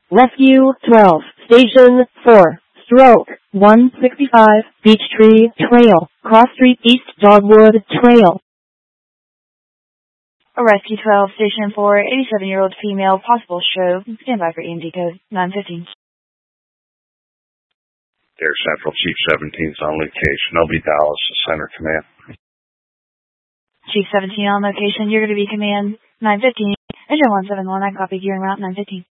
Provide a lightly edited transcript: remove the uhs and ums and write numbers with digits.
Rescue 12, Station 4, Stroke 165, Beech Tree Trail, Cross Street East Dogwood Trail. Rescue 12, Station 4, 87-year-old female, possible stroke. Stand by for EMT code 915. Air Central, Chief 17's on location. OB Dallas, Center Command. Chief 17 on location. You're going to be command 915. Engine 171. I copy. Gearing route 915.